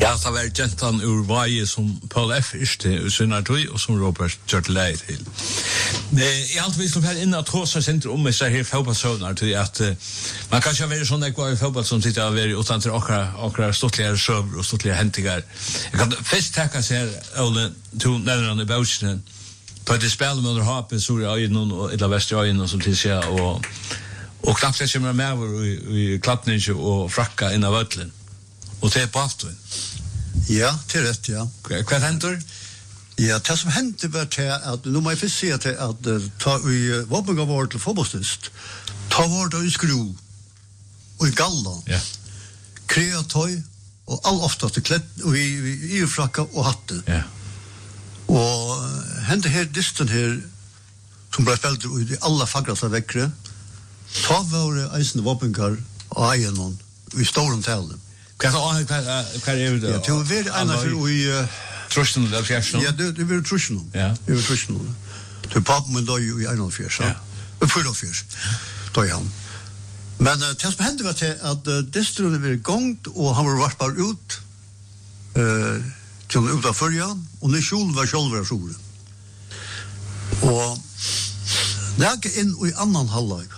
Ja, det var gentan ur Vaje som Paul F. Yrste i Sunnartøy og som Robert gjør leie til. Jeg har alltid vist her inne at hos senter om seg her fotballsøvner til at man kan ikke være sånn ekvar i fotball som sitter og være utan til okra stortligere søver og stortligere hentinger. Jeg kan først takke seg Ole to nærmere i Bautjene på et spil med under Hape, Sore Øyen og Illa Vestre Øyen som til seg og knappt jeg kommer med i klappning og frakka inn av Øtlen. Og det på aftun. Ja, det rett, ja. Hva hender? Ja, det som hendte var til at, nå må jeg først si at ta i våpenga vår til fotballstist, ta vår da i skru, og i galla, ja. Kreatøy, og all oftast kledd, og i frakka og hatte. Ja. Og hendte her disten her, som ble spilt i alle fagrata vekkre, ta våre eisende våpengar og eienon, i storen talen. Hva er det? Ja, til å være ena for i... Trusjonen eller fjersen? Ja, det var trusjonen. Ja. Det var trusjonen. Til papen min døg i 41, ja. 44, døg han. Men det som hendte var til at distrene var gongt, og han var varpar ut til han ut av førjan, og Nisjol var sjolver av solen. Og det er ikke inn i annan halvleg.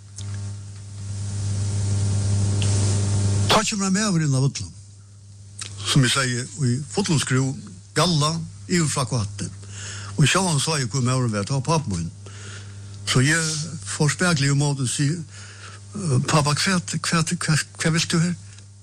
Ta kommer med over inn av Øtland. Som jeg sier, i fotlandskro, galla, i frakvatte. Og i sjåan sa jeg hvor med over ta pappa min. Så jeg får speklig om måten og sier, pappa, hva vil du her?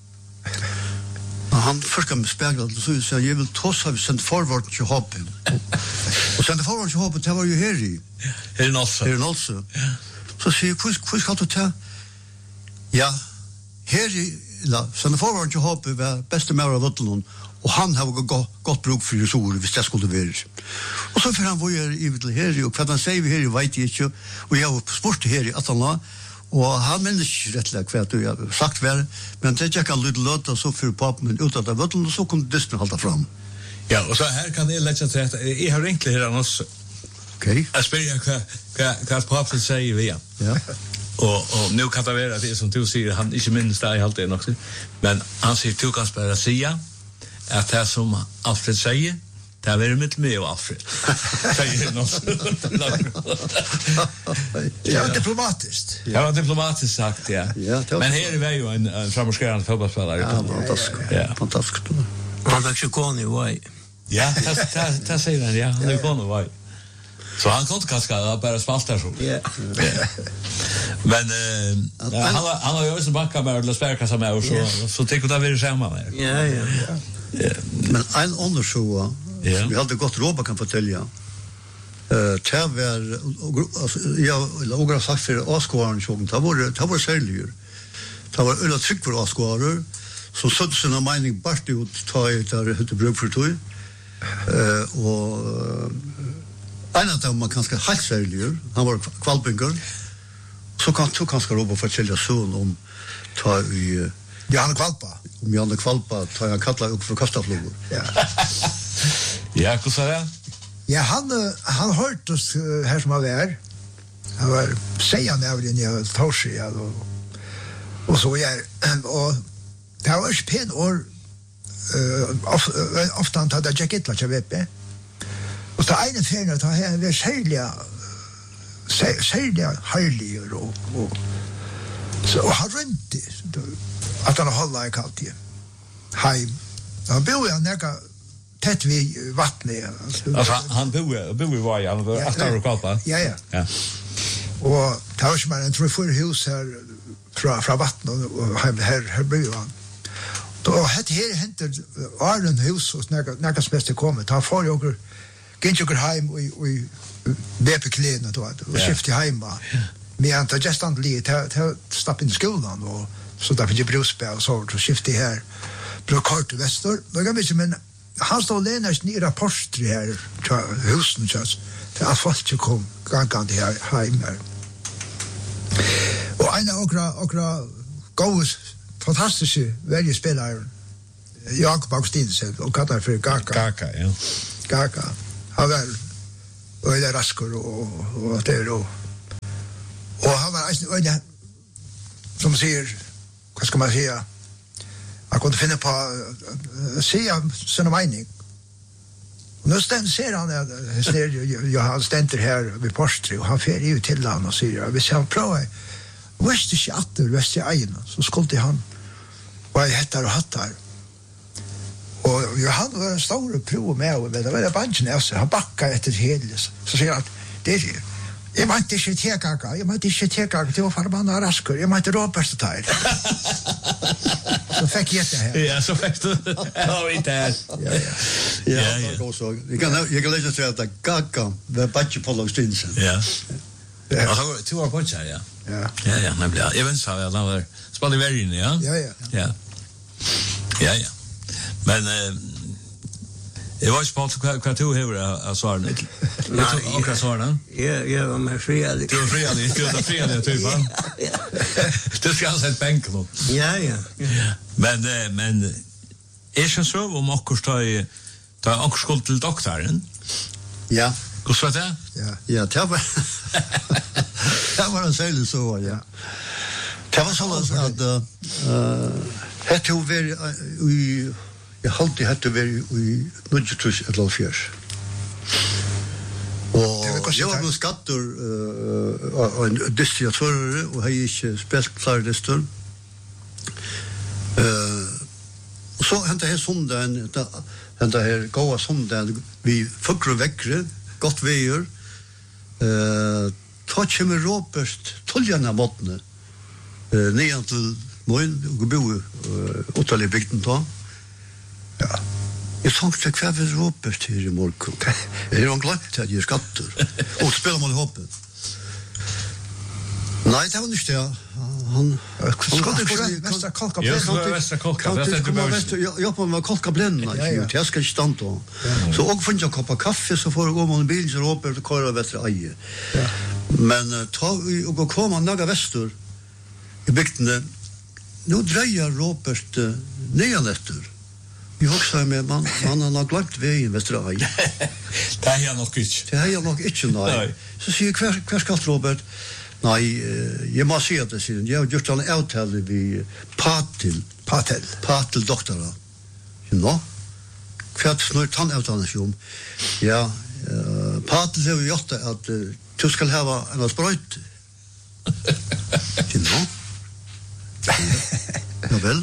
Og han først kan spekla til, så jeg sier, jeg vil tås ha vi sendt forvart til Håpen. Og sendt forvart til Håpen, det var jo her i. Her i Nolse. Så sier jeg, hvor skal du ta? Ja, her i sen forvart til Håpe var beste mer av Øtland, og han har gått bruk for resor hvis det skulle være. Og så får han våre i til her, og hva han sier vi her, vet jeg ikke, og jeg har spurt her i Atalna, og han mener ikke rettelig hva jeg har sagt være, men det er ikke han litt løt, og så får papen min ut av Øtland, og så kunne dispen halda fram. Ja, og så her kan jeg lette til at jeg har egentlig her også. Ok. Jeg spør hva papen sier vi igjen. Ja. Og nu kan det være at det som du sier, han ikke minnes det i alt det nok, men han sier du kan bare si at det som Alfred sier, det er veldig mye med og Alfred. Sier noe. Det var diplomatisk. Det var diplomatisk sagt, ja. Men her er vi jo en framskrærende fotballspiller. Ja, fantastisk. Han var ikke gående i vei. Ja, det sier han, ja. Han er gående i vei. Så han kunde kanske bara spalta så. Ja. Men han har ju också banka med eller spärkassa med och så tycker det vill samma med. Ja. Men en undersöka vi hade gått råba kan fortälja. Var alltså jag några sagt för Oscar så det var säljer. Det var ölla tryck för Oscar så sådde sina mening bort ut ta det hette bruk för tog. Och en av dem var ganska helt särlig. Han var kvalpinger. Så kan du kanske råba fortälja sån om ta i Janne Kvalpa. Om Janne Kvalpa tar jag kalla upp för kastaflugor. Ja. Ja, hur sa det? Ja, han hört oss här som var där. Han var sägande av den jag torsi och så jag och det var ju pen år ofta han hade jacket la veppe. Och så ena färgen att han var sälja härlig och så har rent att han hålla i kallt igen. Heim. Han bor ju nära tätt vid vattnet. Alltså han bor i Vaje, han var 8 år kvar. Ja. Och det var ju en 3-4 hus här från vattnet och här bor han. Då hade här hänt Arden hus och några speste kommer. Ta för jag gick jag hem och BP kläderna då och skifta hem va. Men jag tar just inte lite till stopp in skolan och så där fick jag brusspel och så skifta här. Brokart till väster. Då kan vi men han står längst ner i postri här husen just. Det är fast ju kom gång här hem här. Och en okra gås fantastisk väldigt spelare. Jakob Augustinsen och kallar för Gaka. Gaka. Han var och det raskor och det då. Och han var som säger vad ska man säga? Han kunde finna på att säga sin mening. Och nu ser han han ständer här vid Porstre och han fer ju till han och säger hvis han prövar visste inte att det väst i egen så skulle han vad heter och hattar. Och han var en stor prov med och det var banken alltså han backar efter hela så säger han det är jag måste inte teka, det var förbannat raskor. Jag måste Robert ta det. Så fick jag det här. Ja, så fick du. Ja, inte här. Ja. Så jag kan läsa så att Gaga var batch på Logstinsen. Ja. Ja, så var på ja. Ja, men blir. Jag vet så jag där. Spelar vi in, ja. Ja. Men jag var spalt vad du har svaren. Och svaren. Ja, var med frialig. Du var frialig typ va? Det ska alltså ett bänk då. Ja. Men är det så om också ta också skuld till doktorn? Ja. Hur så det? Ja, det var en sälj så ja. Det var så att hette vi jag hade hette vi i Nudgetus eller Alfiers. Och jag var skatter en distributör och har inte spelat klar listor. Så hände det söndagen hände här goda söndagen vi fuckar väckre gott väder. Touch med Robert Tullarna måttne. Nian till Moin och bo åtali bygden då. Ja. Jag tänkte kvar för Robert här i morgon. Är det glömt att ge skatter? Och spelar man ihop. Nej, det var inte det. Han skulle västra kolka jag på med kolka blänna. Jag ska inte stanna då. Så och finns jag kopp kaffe så får jag gå med en bil så Robert och köra västra eje. Ja. Men ta och komma några väster i bygden. Nu drejer Robert nedan efter. Vi också med man har glömt vägen västra eje. Det är nog inte. Det är nog inte nej. Så säger kvar ska Robert. Nej, jag måste säga det sen. Jag har gjort en avtal vid Patel doktorn. Ja. Kvart snart han avtalation. Ja, Patel har gjort att du ska ha en spröjt. Ja. Ja väl.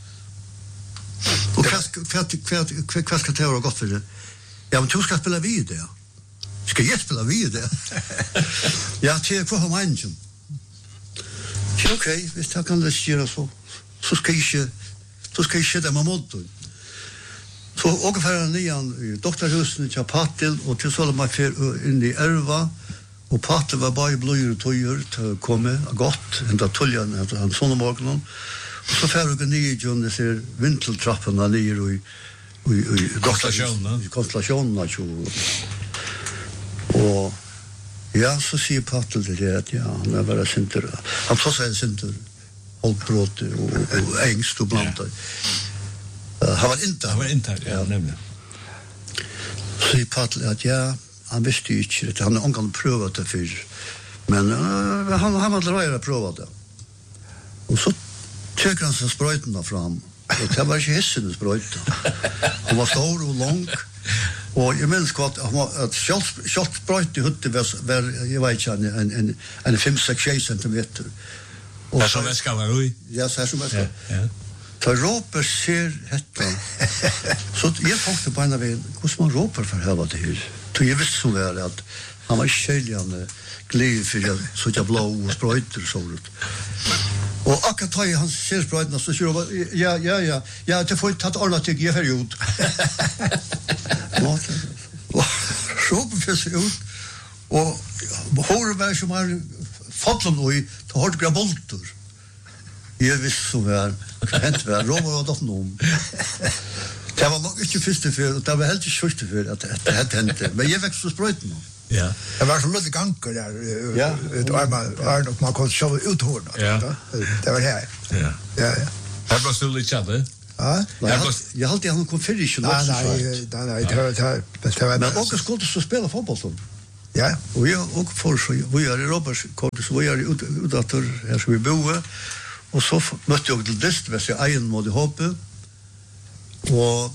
Och kvart ska ta och gott för det. Ja, men du ska spela vidare. Ska jag spela vidare? Ja, till för honom ingen. Okej, visst jag kan det göra så. Så ska jag sätta mig mot det. Så och för en nian doktorhusen till Patel och till så man för in i Elva och Patel var bara blöjor och tojer till komma gott ända tuljan att han såna morgonen. Och så för och ni John det ser vinteltrapporna ner i konstellationen ju. Och ja, så säger Patel det att ja, han är bara center. Han får säga center. Hållbrott och ängst och blant. Han var inte, ja, nämligen. Så säger Patel att ja, han visste ju inte det. Han har omgående prövat det för. Men han var dröjare prövat det. Och så tycker han sig spröjterna fram. Och det var inte hissen spröjten. Han var stor och lång. Och jag minns att han var ett kjoltbröjt i hutte var jag vet inte, en 5-6 centimeter. Och här som väska var oj? Ja, så här som väska. Ja. Så Robert ser detta. Så jag tänkte på en väg, hur ska man Robert för hela det här? Så jag visste så väl att han var skäljande glid för jag så jag blå och spröjter och så. Och akkurat tar jag hans selspröjterna så säger han, ja, det får inte ta ett ordnat tyg, jag är ut. Och Robert för sig ut. Och hårberg som har fått dem i, så har det grabolter. Jag visste så väl, hänt väl, Robert var dock någon. Det var nog inte första för, och det var helt inte första för att det hände. Men jag växte spröjterna. Ja. Det var så mycket gankar där. Ja. Var och man kunde sjå ut hårna. Ja. Det var här. Ja. Här var så lite chatte. Ja. Jag hade han kom för dig så. Nej, det var. Men också skulle så spela fotboll så. Ja. Och jag och för så vi är i Robert kort så vi är utator här så vi bor. Och så mötte jag till dist med sig egen mod i hoppe. Og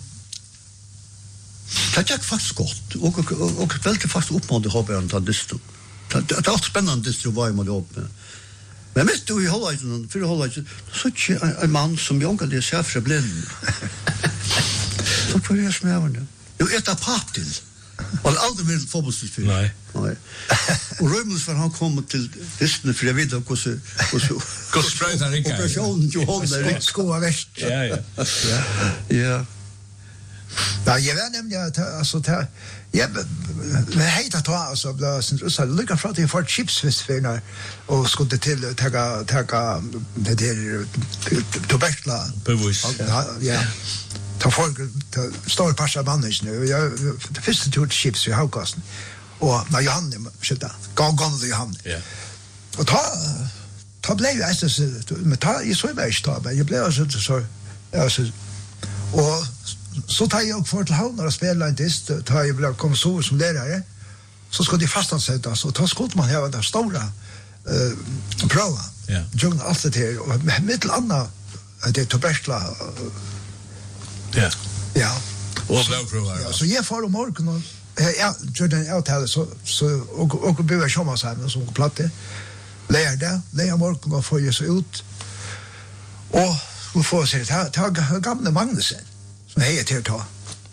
det gikk faktisk godt. Og veldig faktisk oppmående håper jeg til disto. Det er alt spennende disto var jeg måtte opp med. Men mitt i halvleiten, før halvleiten, så ikke en mann som jeg omkring det ser fra blinden. Så får jeg smøvende. Jo, etter patil. Og aldri vært fotballspiller. Nei. Og Røymels var han kommet til listene, for jeg vet hvordan sprøyt han ikke. Operasjonen til hånden er Skoa vest. Ja. Ja. Ja, jeg vet nemlig at jeg heit at altså så lukka fra til for chipsfestferna og skulle til ta det der tobakla Bevis. Ja. Ta folk står passa bandage nu. Jag det första tur chips i Haugasen. Och när Johanne skjuta. Gång Johanne. Ja. Och ta blev jag så med ta i så väl stå men jag blev så och så tar jag för till Havnar och spelar en test tar jag blev kom så som lärare så ska de fastansättas och ta skott man här där stora prova. Ja. Jag allt det här och med andra det tobakla Ja. ja. Og blåprovar. Ja, så jag får om morgon och ja, Jordan avtalet så och börja komma så här som platte. Lära morgon och få ju så ut. Och vi får se ta gamla Magnusen som hejer till ta.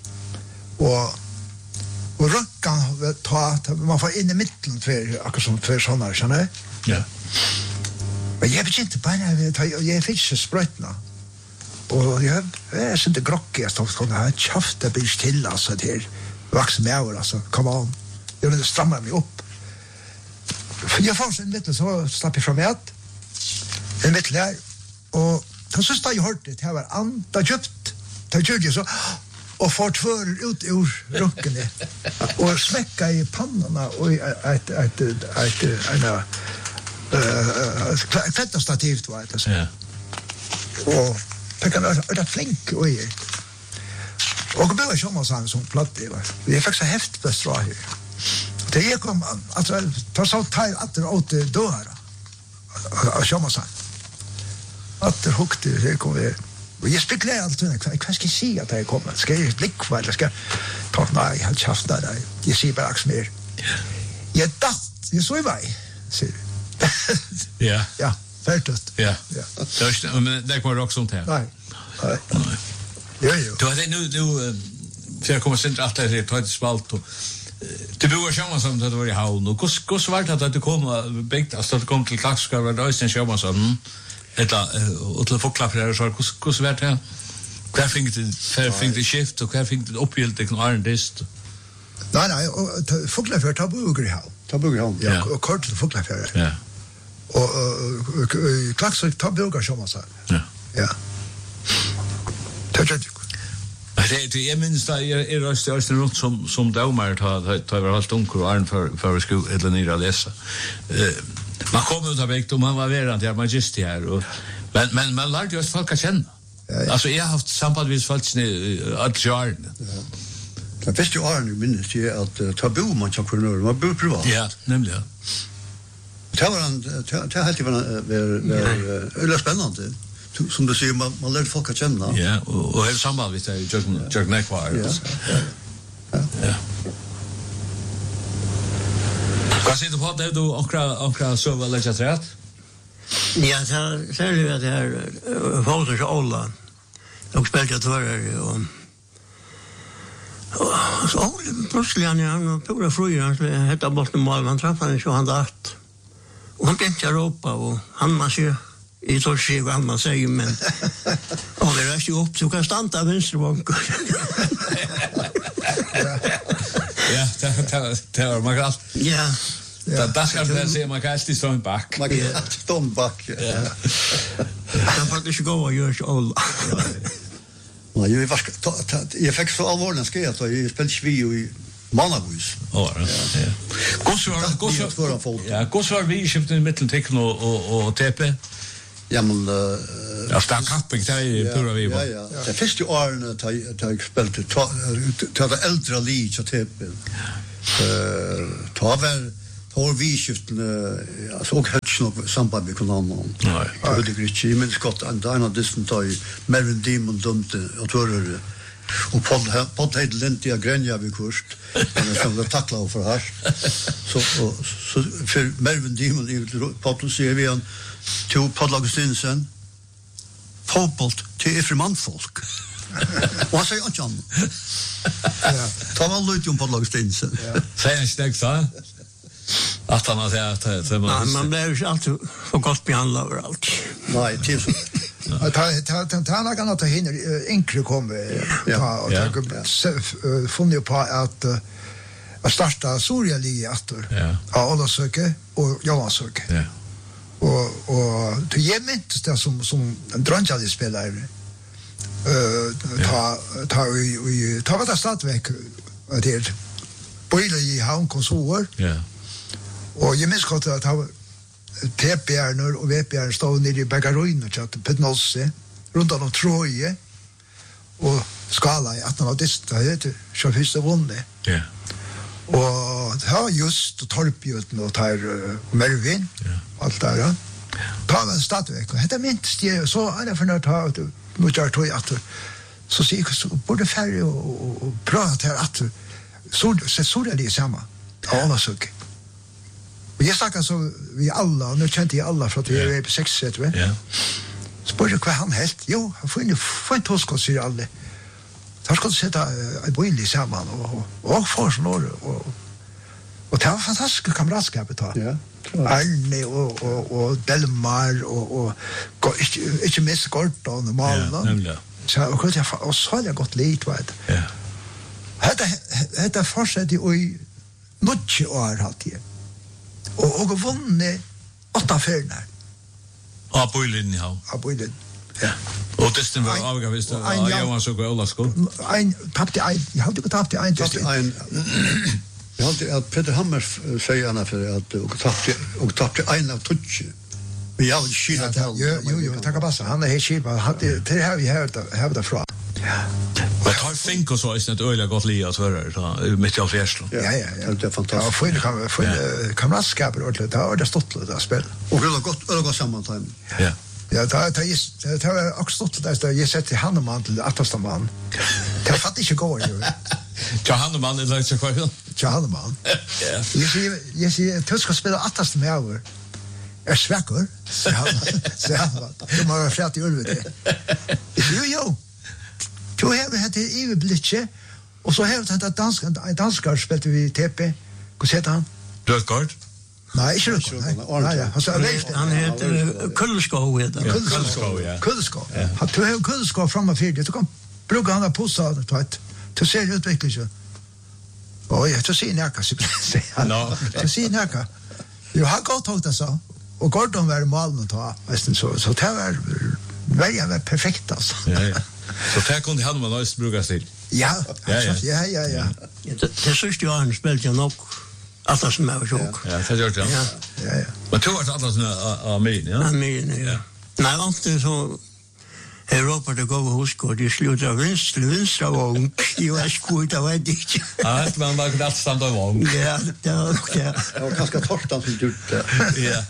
Och röckan ta man får in i mitten för akkurat som för såna känner. Ja. Men jag vet inte bara jag fick så sprötna. Och jag är så inte grockig att de har tjafta bil till alltså till vuxen med alltså come on. Jag vill stramma mig upp. För jag får en lite så slapp ifrån mig att en lite där och så sista jag hört det här var anta köpt. Det gjorde jag så och fått för ut ur rocken och smäcka i pannorna och ett klätterstativt var det så. Ja. Och det kan vara flink och är. Och det var ju som sån som platt det var. Det fick så häftigt på strå här. Det kom alltså ta så tal att det åt dörra. Och som sån. Att det hukte det kom det. Och jag spekulerar alltid vad ska jag säga att det kommer. Ska jag blick eller ska ta nej jag chafta där. Jag ser bara mer. Jag dacht, jag så i väg. Ser. Ja. Ja. Färdigt. Ja. Men det kommer också sånt här. Nej. Jo. Du hade nu för jag kommer sen att det tar ett spalt och det bor ju som det var i havn och hur svårt att det kommer bägt alltså att det kom till Klaxskar och då sen kör sån och till folkklapp där så hur svårt det kvar fick det skift och kvar fick det uppgilt det kan dist. Nej, och folkklapp tar bor i havn. Ta bygger han. Ja, och kort till folkklapp. Ja. Och Klaxskar tar bor som så. Ja. Ja. Det minns där är röst runt som domare tar var allt onkel och Arn för skola eller nere att läsa. Man kommer ut av väg då man var verant jag magister här och men man lärde ju folk att känna. Alltså jag har haft samband folk att göra. Det bästa ju Arn minns ju att ta bo man ska kunna man bor privat. Ja, nämligen. Det var helt var spännande. Som du säger man lär folk att känna. Ja, och helt samband vid det jag nekvar. Ja. Vad säger du på det då ankra så väl lägga rätt? Ja, så är det här Folkers Olla. Och spelat att vara och så plötsligt han pura frugan så hette Boston Mall man träffade så han dacht. Och han tänkte Europa och han marscherade I tror sig vad man säger men och det är ju upp så kan stanna vänsterbank. Ja, det var man kan. Ja. Det ska jag säga man kan alltid stå en back. Man kan stå en back. Ja. Det faktiskt gå och göra så all. Nej, jag fick så allvarligt ska att jag spelade ju i Manabus. Ja. Gossar vi skiftar i mitten tekno och TP. Ja, men ja, stan camping där i pura vi. Ja. Det första året jag spelade ta det äldre lig så TP. Tar vi skiften alltså och hött nog samband med någon. Nej. Det är inte men skott and I know this and I Mervyn Demon dumt och tror Och Paul hade Lindia Grenja vid kurs. Han skulle tackla och för här. Så för Melvin Demon i Paul ser vi han till Paul Augustinsen. Fotboll till för manfolk. Vad säger han? Ja. Ta väl ut Paul Augustinsen. Säger han snägt så? Att han har sagt att man blir ju alltid för gott behandlad överallt. Nej, till så. Han kan ta hinner enkle kommer och funnit på att starta Soria-liga efter. Ja, alla söker och jag söker. Ja. Och till jämnt det som en drönjade spelare. Ta vad det stadväck till boila i havn konsor. Ja. Och jag minns gott att ha TPR och VPR stod nere i Bäckaröjn och chatt Petnosse runt om Troje och skala i 18 av dista heter så första vunne. Ja. Och det har just Torpjuten och tar Mervin allt där. Ja. Ta en stadväck och det minst det så är det för att ha nu tar tog att så sig så borde färre och prata här att så det är samma. Alla såg. Och jag snackar så vi alla, nu kände jag alla för att jag är på 6 vet du. Ja. Spår jag vad han helt. Jo, han får en toskott sig alla. Så ska du sätta en boil i samman och få sån och det var fantastiskt kamratskap ta. Ja. Arne och Delmar och inte minst Gordon och Malin. Ja, så och jag så har jag gått lite vet. Ja. Hetta fortsätter i mycket år halt jag. Och vunnit 8 färnar. Ja, boilen ja. Ja, boilen. Ja. Och testen var avgav visst. Ja, jag var så gå alla skål. Ein tappte ein, jag hade tappat ein test. Jag hade att Peter Hammers säger han för att och tappte en av touch. Men jag vill skilja det. Jo, tacka passa. Han är helt skip. Hade det här vi har det från. Ja. Men tar fink och så är det öliga gott lia så där mitt i fjärslan. Ja. Det är fantastiskt. Ja, för kamratskap ordentligt. Det har det stått lite spel. Och det har gått samman. Ja. Ja, det har också stått där jag sett till Hanneman till Atlastamman. Det har fattigt inte går ju. Ja, Hanneman är lite kvar. Ja, Hanneman. Ja. Jag ser att ska spela Atlastam över. Är sväckor. Så han. De har fått i ulvet. Jo. Du har det i överblicket och så har det danskar spelat vi TP. Hur heter han? Rödgård. Nej, inte Rödgård. Nej. Han heter Kullskov heter han. Kullskov. Du har Kullskov framme för det. Du kan bruka han på så att du ser utvecklingen. Oj, jag ser näka så. No. Jag ser näka. Jag har gått åt det så. Och Gordon var mål att ta. Nästan så det var perfekt alltså. Ja. Så där kunde han man nästan bruka sig. Ja. Det syns ju han spelar ju nog alla som är sjuk. Ja, det gör det. Ja. Men tror att alla såna armén, ja. Armén, ja. Nej, inte så Europa det går huskor det slutar vänstra vång. Det var skit av det. Ja, man var knappt stanna av vång. Ja, det var okej. Det var ganska torrt som gjort det. Ja.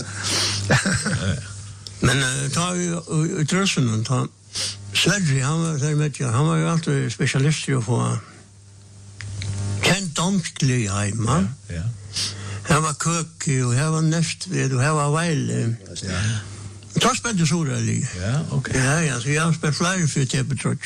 Men ta ju trösten ta Sverige han var ju alltid specialist ju på kent dansklig hemma. Ja. Han var kök och han var näst vid och han var väl. Ja. Jag spelade Soria-liga. Ja, okej. Ja, så jag spelade flera för TP-trotch.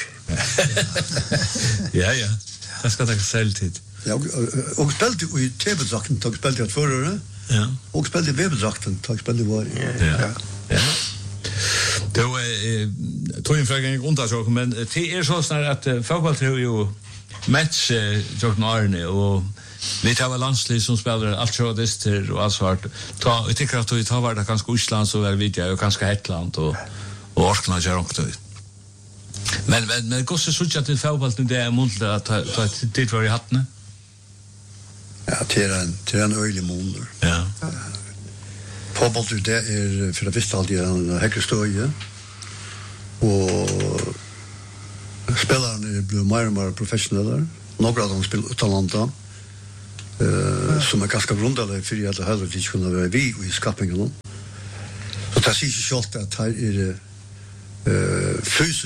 Ja. Det ska ta självtid. Ja, och spelade i TP-drakten, tog spelade jag förra. Ja. Och spelade i VB-drakten, tog spelade var. Ja. Då tog en fråga runt så men det är så snart att fotboll tror ju match Jordan Arne och vi tar landslag som spelar allt så det och allt svart. Jag tycker att vi tar var det kanske Island så väl vet jag och kanske Hetland och Orkna gör också. Men går så att det fotboll nu det är muntligt att ta det var i hatten. Ja, det är en öjlig månad. Ja. Fotboll det är för det visst alltid en häckerstöje. Och spelarna blir mer och mer professionella. Några av dem spelar utanlanda. Som är ganska grundade för att det hade inte kunnat vara vi i skapningen. Så det ser inte självt att här är fysiskt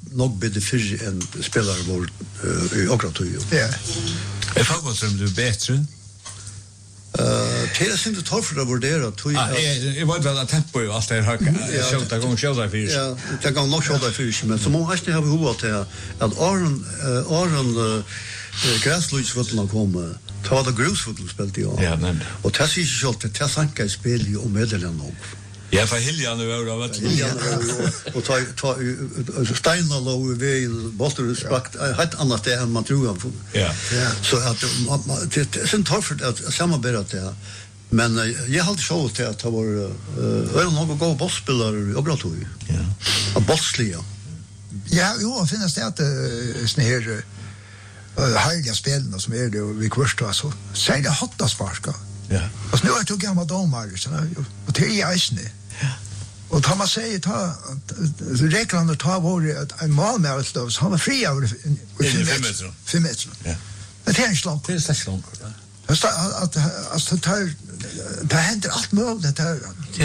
nog bedre för en spelare vår i Okratoy. Ja. Är fotbollsdröm du bättre? Det är inte torr för att värdera. Jag vet väl att tempo ju allt är högt. Skjuta gång skjuta för. Ja, det kan nog skjuta för, men så många har behov av att Aron gräslutsfotbollen kommer. Ta det grusfotboll spelat i år. Ja, men. Och det ser ju självt att det sanka i spel i Medellin nog. Ja, för Hiljan nu över vet. Och ta Steinar låg vi bollar spakt helt annat det än man tror han. Ja. Så att det är sen tar för att samarbeta det. Men jag hade så till att det var några goda bollspelare i Obratoy. Ja. Och bollsliga. Ja, jo, finns det att såna här härliga spelen som är det vi kvörst alltså. Säg det hotta sparka. Ja. Och nu är det gamla domare så och det är isne. Ja. Och tar man säger ta reglerna tar var en mål med att då han var fri över 5 meter. Ja. Det är en slag. Det är slags långt. Alltså det händer allt möjligt det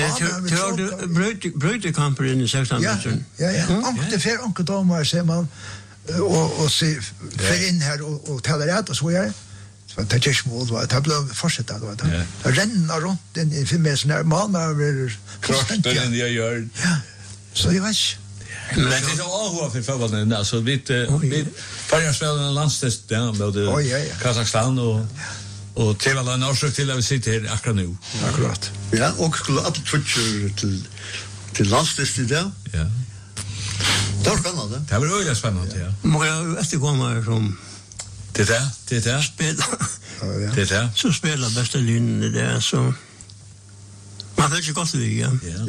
bröt kamper in i 16 meter. Ja. Och det för onkel domare säger man och se för in här och talar rätt och så är det. Så det är ju mål vad det blev fortsätta då att renna runt den i 5 meter när man över krossat den jag gör. Ja. Så jag vet. Men det är så för fotbollen alltså vi förra spelen landstest där med Kazakstan och till alla norska till att vi sitter här akkurat nu. Akkurat. Ja, och skulle att twitcher till landstest där. Ja. Det var spännande. Det var öliga spännande, ja. Många efterkommare som det där spelar. Det där. Så spelar bästa linjen där så man vet ju gott vi, ja.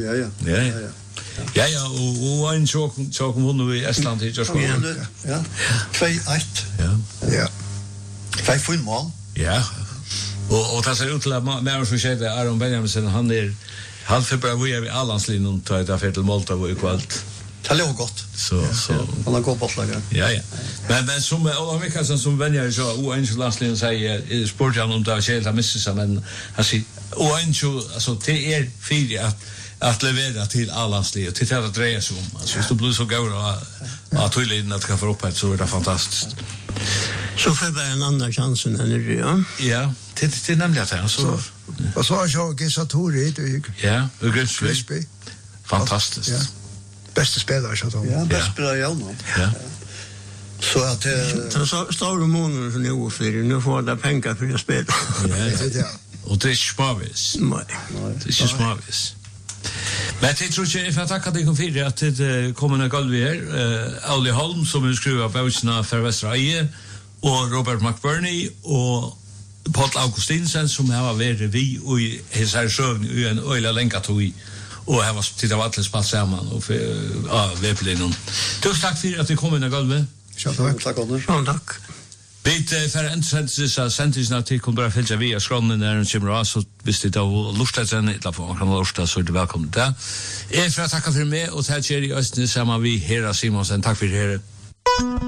Ja, och en så kom vi i Estland i just nu. Ja. 2-1. Ja. 5 mål. Ja. Och det ser ut till att mer så säger Aron Benjaminsen han är halvfebruari vi Allandslinjen tar det för till Malta och i kvalt. Det låg gott. Så han har gått bortlaget. Ja. Men som Ola Mikkelsen som vänjer så oenkel Landslinjen säger sportjan om det är helt missar men han säger oenkel alltså det är fyra att leverera till Allandslinjen till att dreja sig om. Alltså det blir så gåra att tydligen att kan få upp ett så är det fantastiskt. Så får vi en annan chans än det, ja. Ja, det är nämligen det. Så. Och så har jag Gesatori. Ja, och Grisby. Fantastiskt. Ja. Bästa spelare så då. Ja, bästa spelare jag nu. Ja. Så att det stora månader så nu för nu får det pengar för att spela. Ja. Och det är smavis. Nej. Det är smavis. Men jag tror inte jag tackar dig för att det kommer en golv här. Auli Holm som skriver böckerna för Västra Eje och Robert McBurney och Paul Augustinsen som har varit vi och i hela sjön i en öjla länkatoi och här var titta vad alla spalt samman och för webblinjen. Tusen tack för att du kom in i golvet. Tack Anders. Tack. Vet för en sentence till kommer bara följa via skronen där en chimra så visst det då lustigt sen det får kan lusta så det välkommen där. Jag får tacka för mig och tack Jerry Östnes samma vi Hera Simonsen tack för det.